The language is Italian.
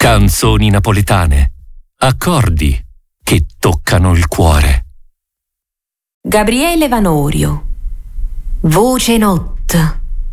Canzoni napoletane, accordi che toccano il cuore. Gabriele Vanorio, Voce Notte.